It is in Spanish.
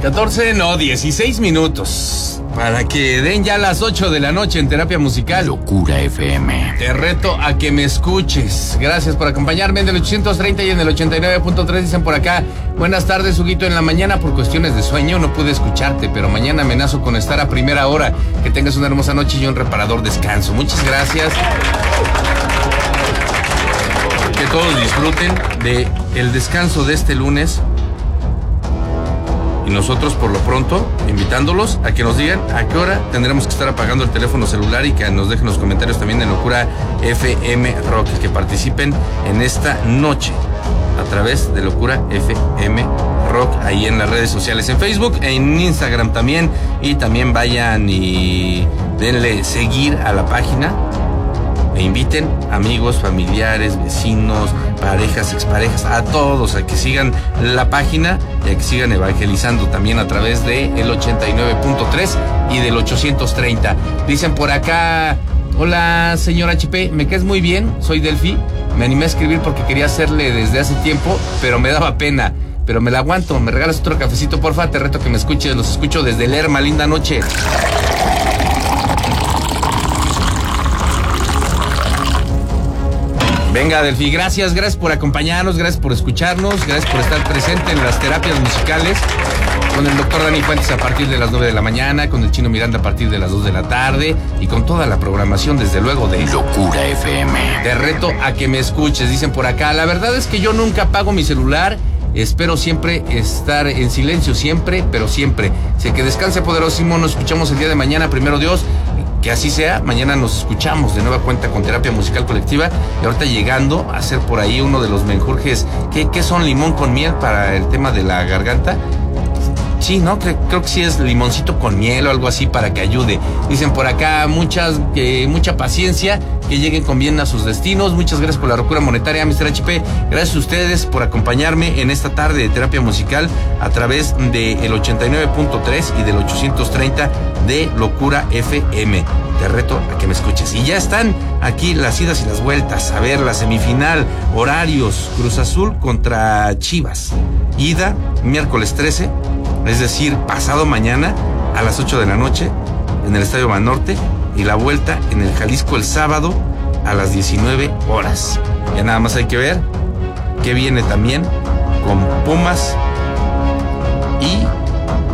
14, no, 16 minutos. Para que den ya las 8 de la noche en Terapia Musical. Locura FM. Te reto a que me escuches. Gracias por acompañarme en el 830 y en el 89.3. Dicen por acá, buenas tardes, Huguito. En la mañana por cuestiones de sueño no pude escucharte, pero mañana amenazo con estar a primera hora. Que tengas una hermosa noche y un reparador descanso. Muchas gracias. Que todos disfruten de el descanso de este lunes. Y nosotros, por lo pronto, invitándolos a que nos digan a qué hora tendremos que estar apagando el teléfono celular y que nos dejen los comentarios también de Locura FM Rock, que participen en esta noche a través de Locura FM Rock, ahí en las redes sociales, en Facebook, en Instagram también, y también vayan y denle seguir a la página. E inviten amigos, familiares, vecinos, parejas, exparejas, a todos a que sigan la página y a que sigan evangelizando también a través de el 89.3 y del 830. Dicen por acá, hola señor HP, me caes muy bien, soy Delphi. Me animé a escribir porque quería hacerle desde hace tiempo, pero me daba pena. Pero me la aguanto, me regalas otro cafecito, porfa, te reto que me escuches, los escucho desde Lerma, linda noche. Venga, Delphi, gracias por acompañarnos, gracias por escucharnos, gracias por estar presente en las terapias musicales con el doctor Dani Fuentes a partir de las 9 de la mañana, con el Chino Miranda a partir de las 2 de la tarde y con toda la programación, desde luego, de Locura FM. Te reto a que me escuches, dicen por acá. La verdad es que yo nunca apago mi celular, espero siempre estar en silencio, siempre, pero siempre. Sé que descanse poderosísimo, nos escuchamos el día de mañana, primero Dios. Que así sea, mañana nos escuchamos de nueva cuenta con Terapia Musical Colectiva. Y ahorita llegando a hacer por ahí uno de los menjurjes. ¿Qué son? ¿Limón con miel para el tema de la garganta? Sí, ¿no? Creo que sí es limoncito con miel o algo así para que ayude. Dicen por acá, mucha paciencia, que lleguen con bien a sus destinos. Muchas gracias por la locura monetaria, Mr. HP. Gracias a ustedes por acompañarme en esta tarde de Terapia Musical a través del 89.3 y del 830 de Locura FM. Te reto a que me escuches. Y ya están aquí las idas y las vueltas. A ver, la semifinal, horarios: Cruz Azul contra Chivas. Ida, miércoles 13, es decir, pasado mañana a las 8 de la noche en el Estadio Banorte, y la vuelta en el Jalisco el sábado a las 19 horas. Ya nada más hay que ver que viene también con Pumas y